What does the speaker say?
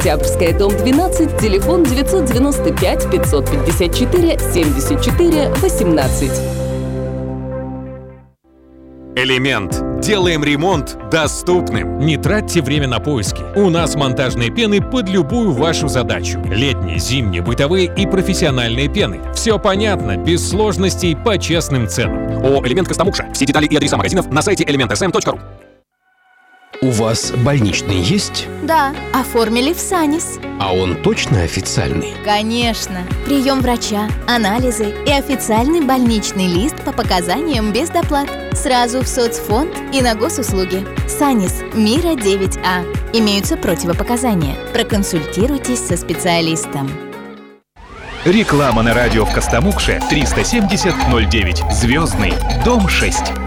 Октябрьская, дом 12, телефон 995 554 74 18. Элемент. Делаем ремонт доступным. Не тратьте время на поиски. У нас монтажные пены под любую вашу задачу. Летние, зимние, бытовые и профессиональные пены. Все понятно, без сложностей, по честным ценам. ООО «Элемент» Костомукша. Все детали и адреса магазинов на сайте elementsm.ru. У вас больничный есть? Да, оформили в САНИС. А он точно официальный? Конечно. Прием врача, анализы и официальный больничный лист по показаниям без доплат. Сразу в соцфонд и на госуслуги. САНИС, Мира 9А. Имеются противопоказания. Проконсультируйтесь со специалистом. Реклама на радио в Костомукше 370 09. Звездный, дом 6.